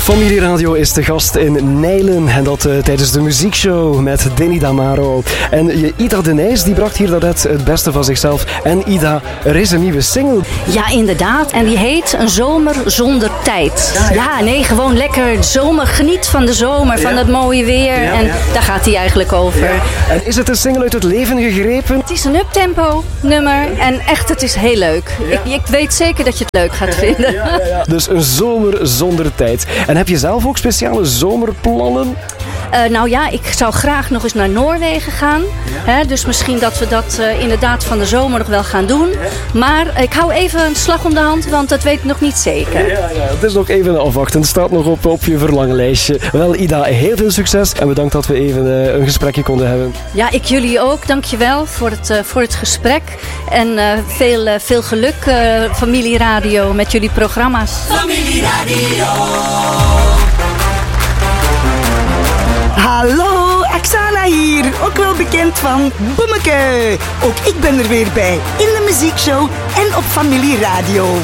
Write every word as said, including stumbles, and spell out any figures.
Familieradio is te gast in Nijlen en dat uh, tijdens de muziekshow met Denny Damaro. En uh, Ida de Nijs die bracht hier daarnet het beste van zichzelf. En Ida, er is een nieuwe single. Ja, inderdaad. En die heet Een zomer zonder tijd. Ja, ja. ja nee, gewoon lekker zomer. Geniet van de zomer, van ja. het mooie weer. Ja, en ja. daar gaat hij eigenlijk over. Ja. En is het een single uit het leven gegrepen? Het is een uptempo nummer en echt, het is heel leuk. Ja. Ik, ik weet zeker dat je het leuk gaat vinden. Ja, ja, ja. Dus een zomer zonder tijd. En heb je zelf ook speciale zomerplannen? Uh, nou ja, ik zou graag nog eens naar Noorwegen gaan. Ja. Hè, dus misschien dat we dat uh, inderdaad van de zomer nog wel gaan doen. Ja. Maar ik hou even een slag om de hand, want dat weet ik nog niet zeker. Ja, ja, het is nog even afwachten. Het staat nog op, op je verlanglijstje. Wel Ida, heel veel succes en bedankt dat we even uh, een gesprekje konden hebben. Ja, ik jullie ook. Dankjewel voor het, uh, voor het gesprek. En uh, veel, uh, veel geluk, uh, Familieradio, met jullie programma's. Familieradio. Hallo, Oksana hier, ook wel bekend van Boemeke. Ook ik ben er weer bij in de muziekshow en op Familieradio.